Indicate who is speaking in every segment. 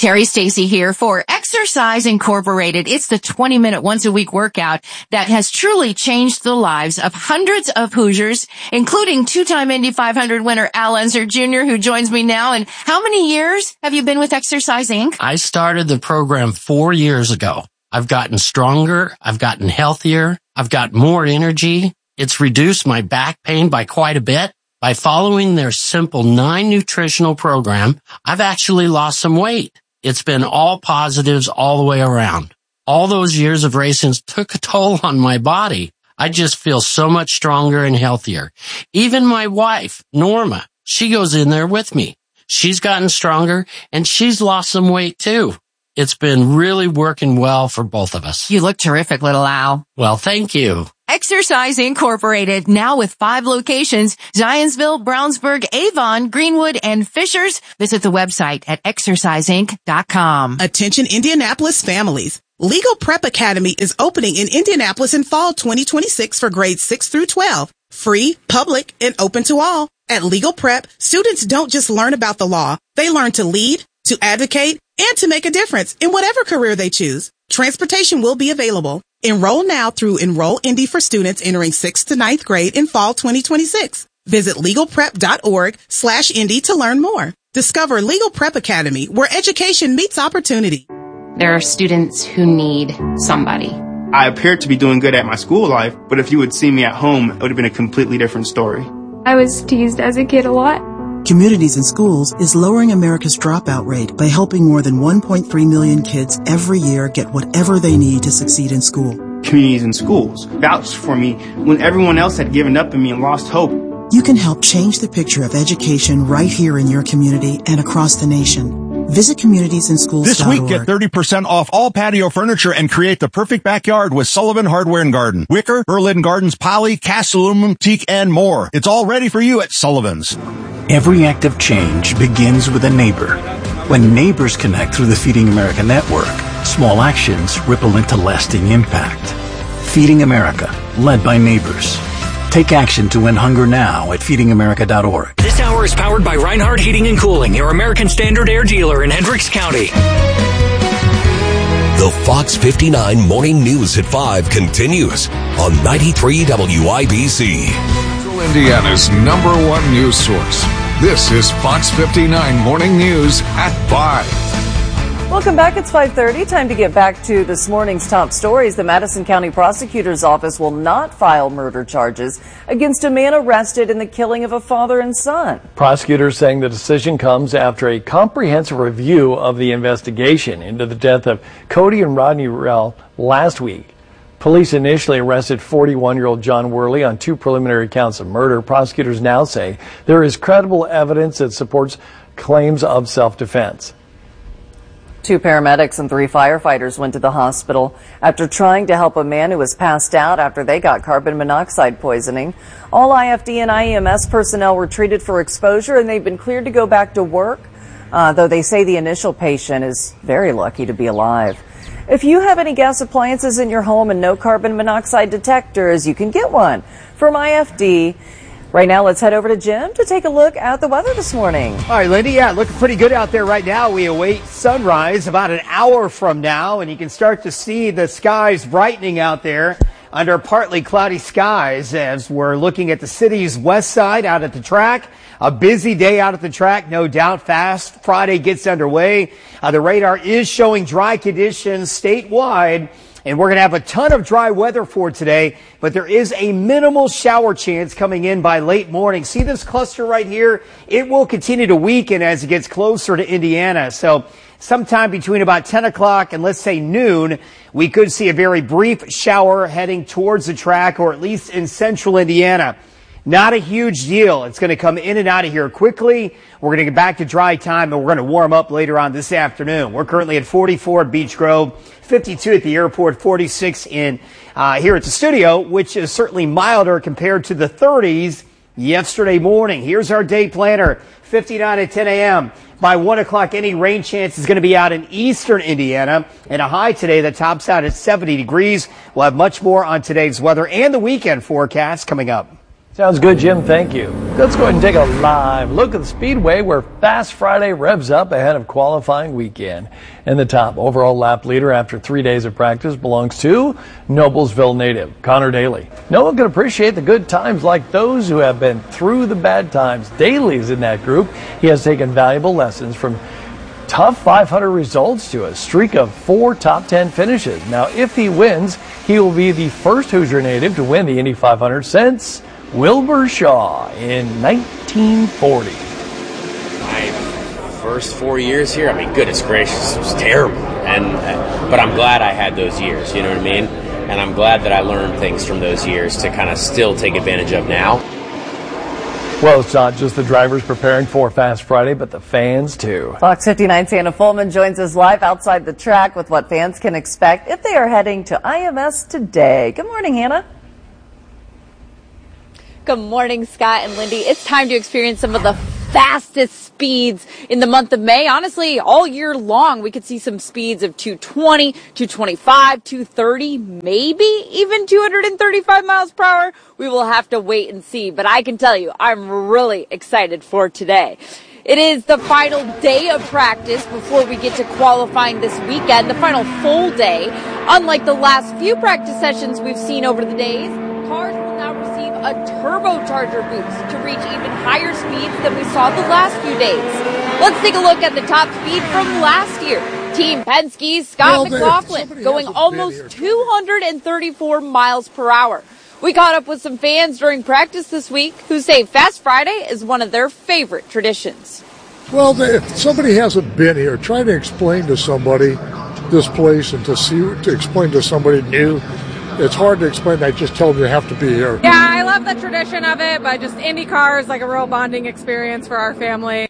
Speaker 1: Terry Stacy here for Exercise Incorporated. It's the 20-minute once-a-week workout that has truly changed the lives of hundreds of Hoosiers, including two-time Indy 500 winner Al Unser Jr., who joins me now. And how many years have you been with Exercise Inc.?
Speaker 2: I started the program 4 years ago. I've gotten stronger. I've gotten healthier. I've got more energy. It's reduced my back pain by quite a bit. By following their simple 9 nutritional program, I've actually lost some weight. It's been all positives all the way around. All those years of racing took a toll on my body. I just feel so much stronger and healthier. Even my wife, Norma, she goes in there with me. She's gotten stronger and she's lost some weight too. It's been really working well for both of us.
Speaker 1: You look terrific, little Al.
Speaker 2: Well, thank you.
Speaker 1: Exercise Incorporated, now with 5 locations, Zionsville, Brownsburg, Avon, Greenwood, and Fishers. Visit the website at exerciseinc.com.
Speaker 3: Attention Indianapolis families. Legal Prep Academy is opening in Indianapolis in fall 2026 for grades 6 through 12. Free, public, and open to all. At Legal Prep, students don't just learn about the law. They learn to lead, to advocate, and to make a difference in whatever career they choose. Transportation will be available. Enroll now through Enroll Indy for students entering 6th to 9th grade in fall 2026. Visit legalprep.org/Indy to learn more. Discover Legal Prep Academy, where education meets opportunity.
Speaker 4: There are students who need somebody.
Speaker 5: I appeared to be doing good at my school life, but if you would see me at home, it would have been a completely different story.
Speaker 6: I was teased as a kid a lot.
Speaker 7: Communities in Schools is lowering America's dropout rate by helping more than 1.3 million kids every year get whatever they need to succeed in school.
Speaker 5: Communities in Schools vouched for me when everyone else had given up on me and lost hope.
Speaker 7: You can help change the picture of education right here in your community and across the nation. Visit communitiesinschools.org.
Speaker 8: This week, get 30% off all patio furniture and create the perfect backyard with Sullivan Hardware and Garden. Wicker, Berlin Gardens, poly, cast aluminum, teak, and more. It's all ready for you at Sullivan's.
Speaker 9: Every act of change begins with a neighbor. When neighbors connect through the Feeding America network, small actions ripple into lasting impact. Feeding America, led by neighbors. Take action to end hunger now at feedingamerica.org.
Speaker 10: This hour is powered by Reinhardt Heating and Cooling, your American Standard Air dealer in Hendricks County.
Speaker 11: The Fox 59 Morning News at 5 continues on 93 WIBC.
Speaker 12: Central Indiana's #1 news source. This is Fox 59 Morning News at 5.
Speaker 13: Welcome back. It's 5:30. Time to get back to this morning's top stories. The Madison County Prosecutor's Office will not file murder charges against a man arrested in the killing of a father and son.
Speaker 14: Prosecutors saying the decision comes after a comprehensive review of the investigation into the death of Cody and Rodney Rell last week. Police initially arrested 41-year-old John Worley on 2 preliminary counts of murder. Prosecutors now say there is credible evidence that supports claims of self-defense.
Speaker 13: 2 paramedics and 3 firefighters went to the hospital after trying to help a man who was passed out after they got carbon monoxide poisoning. All IFD and IEMS personnel were treated for exposure and they've been cleared to go back to work, though they say the initial patient is very lucky to be alive. If you have any gas appliances in your home and no carbon monoxide detectors, you can get one from IFD. Right now, let's head over to Jim to take a look at the weather this morning.
Speaker 15: All right, Lindy, looking pretty good out there right now. We await sunrise about an hour from now, and you can start to see the skies brightening out there under partly cloudy skies as we're looking at the city's west side out at the track. A busy day out at the track, no doubt. Fast Friday gets underway. The radar is showing dry conditions statewide. And we're going to have a ton of dry weather for today, but there is a minimal shower chance coming in by late morning. See this cluster right here? It will continue to weaken as it gets closer to Indiana. So sometime between about 10 o'clock and let's say noon, we could see a very brief shower heading towards the track or at least in central Indiana. Not a huge deal. It's going to come in and out of here quickly. We're going to get back to dry time, and we're going to warm up later on this afternoon. We're currently at 44 at Beech Grove, 52 at the airport, 46 in here at the studio, which is certainly milder compared to the 30s yesterday morning. Here's our day planner, 59 at 10 a.m. By 1 o'clock, any rain chance is going to be out in eastern Indiana, and a high today that tops out at 70 degrees. We'll have much more on today's weather and the weekend forecast coming up.
Speaker 14: Sounds good, Jim. Thank you. Let's go ahead and take a live look at the Speedway where Fast Friday revs up ahead of qualifying weekend. And the top overall lap leader after 3 days of practice belongs to Noblesville native Connor Daly. No one can appreciate the good times like those who have been through the bad times. Daly's in that group. He has taken valuable lessons from tough 500 results to a streak of 4 top 10 finishes. Now, if he wins, he will be the first Hoosier native to win the Indy 500 since Wilbur Shaw in 1940.
Speaker 16: My first 4 years here, I mean, goodness gracious, it was terrible. But I'm glad I had those years, you know what I mean? And I'm glad that I learned things from those years to kind of still take advantage of now.
Speaker 14: Well, it's not just the drivers preparing for Fast Friday, but the fans too.
Speaker 13: Fox 59's Hannah Fullman joins us live outside the track with what fans can expect if they are heading to IMS today. Good morning, Hannah.
Speaker 17: Good morning, Scott and Lindy. It's time to experience some of the fastest speeds in the month of May. Honestly, all year long, we could see some speeds of 220, 225, 230, maybe even 235 miles per hour. We will have to wait and see, but I can tell you, I'm really excited for today. It is the final day of practice before we get to qualifying this weekend, the final full day. Unlike the last few practice sessions we've seen over the days, cars will now receive a turbocharger boost to reach even higher speeds than we saw the last few days. Let's take a look at the top speed from last year. Team Penske's Scott McLaughlin going almost 234 miles per hour. We caught up with some fans during practice this week who say Fast Friday is one of their favorite traditions.
Speaker 18: Well, if somebody hasn't been here, try to explain to somebody this place and to explain to somebody new. It's hard to explain. I just tell them you have to be here.
Speaker 19: Yeah, I love the tradition of it, but just IndyCar is like a real bonding experience for our family.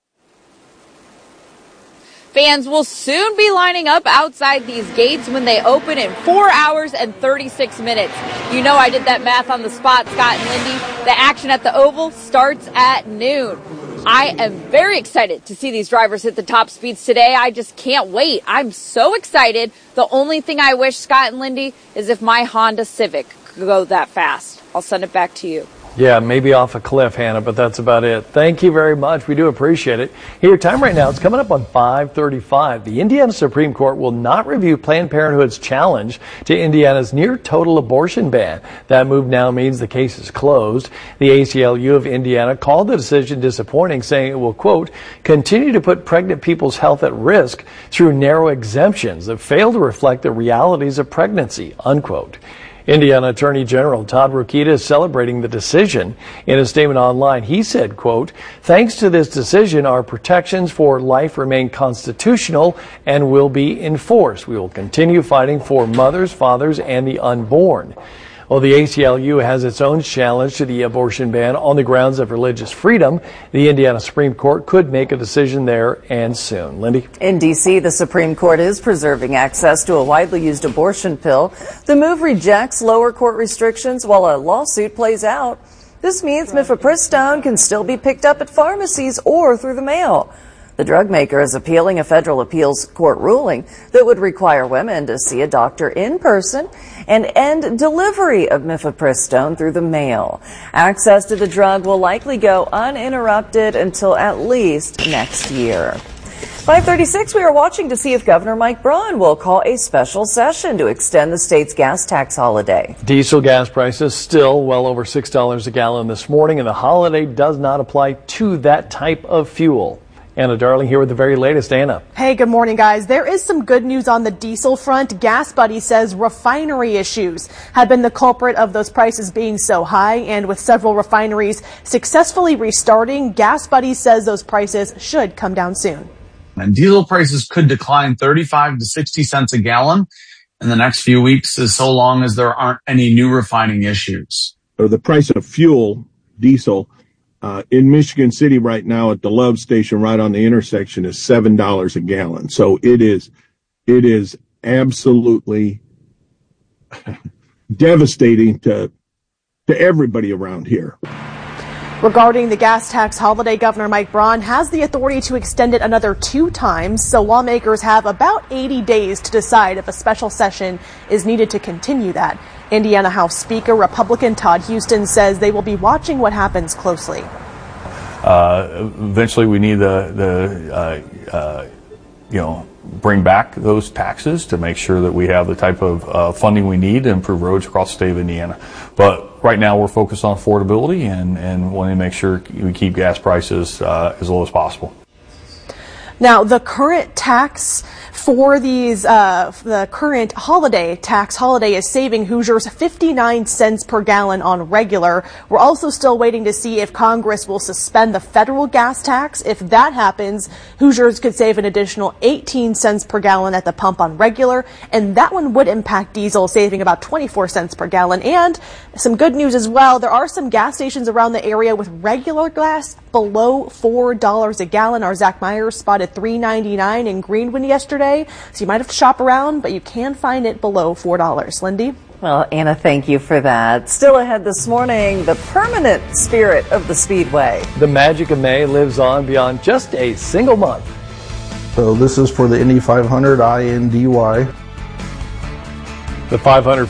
Speaker 17: Fans will soon be lining up outside these gates when they open in 4 hours and 36 minutes. You know I did that math on the spot, Scott and Lindy. The action at the Oval starts at noon. I am very excited to see these drivers hit the top speeds today. I just can't wait. I'm so excited. The only thing I wish, Scott and Lindy, is if my Honda Civic could go that fast. I'll send it back to you.
Speaker 14: Yeah, maybe off a cliff, Hannah, but that's about it. Thank you very much. We do appreciate it. Hey, your time right now, it's coming up on 5:35. The Indiana Supreme Court will not review Planned Parenthood's challenge to Indiana's near-total abortion ban. That move now means the case is closed. The ACLU of Indiana called the decision disappointing, saying it will, quote, continue to put pregnant people's health at risk through narrow exemptions that fail to reflect the realities of pregnancy, unquote. Indiana Attorney General Todd Rokita is celebrating the decision. In a statement online, he said, quote, thanks to this decision, our protections for life remain constitutional and will be enforced. We will continue fighting for mothers, fathers, and the unborn. Well, the ACLU has its own challenge to the abortion ban on the grounds of religious freedom. The Indiana Supreme Court could make a decision there and soon. Lindy?
Speaker 13: In D.C., the Supreme Court is preserving access to a widely used abortion pill. The move rejects lower court restrictions while a lawsuit plays out. This means mifepristone can still be picked up at pharmacies or through the mail. The drug maker is appealing a federal appeals court ruling that would require women to see a doctor in person and end delivery of mifepristone through the mail. Access to the drug will likely go uninterrupted until at least next year. 5:36, we are watching to see if Governor Mike Braun will call a special session to extend the state's gas tax holiday.
Speaker 14: Diesel gas prices still well over $6 a gallon this morning, and the holiday does not apply to that type of fuel. Anna Darling here with the very latest. Anna.
Speaker 20: Hey, good morning, guys. There is some good news on the diesel front. Gas Buddy says refinery issues have been the culprit of those prices being so high, and with several refineries successfully restarting, Gas Buddy says those prices should come down soon.
Speaker 21: And diesel prices could decline 35 to 60 cents a gallon in the next few weeks, as so long as there aren't any new refining issues.
Speaker 22: Or the price of fuel, diesel, in Michigan City right now at the Love Station right on the intersection is $7 a gallon. So it is absolutely devastating to everybody around here.
Speaker 20: Regarding the gas tax holiday, Governor Mike Braun has the authority to extend it another 2 times, so lawmakers have about 80 days to decide if a special session is needed to continue that. Indiana House Speaker Republican Todd Houston says they will be watching what happens closely.
Speaker 1: Eventually, we need bring back those taxes to make sure that we have the type of funding we need to improve roads across the state of Indiana. But right now, we're focused on affordability and wanting to make sure we keep gas prices as low as possible.
Speaker 20: Now, the current tax for these, the current tax holiday is saving Hoosiers 59 cents per gallon on regular. We're also still waiting to see if Congress will suspend the federal gas tax. If that happens, Hoosiers could save an additional 18 cents per gallon at the pump on regular, and that one would impact diesel, saving about 24 cents per gallon. And some good news as well, there are some gas stations around the area with regular gas below $4 a gallon. Our Zach Myers spotted $3.99 in Greenwood yesterday, so you might have to shop around, but you can find it below $4. Lindy?
Speaker 13: Well, Anna, thank you for that. Still ahead this morning, the permanent spirit of the Speedway.
Speaker 14: The magic of May lives on beyond just a single month.
Speaker 2: So this is for the Indy 500 INDY.
Speaker 14: The 500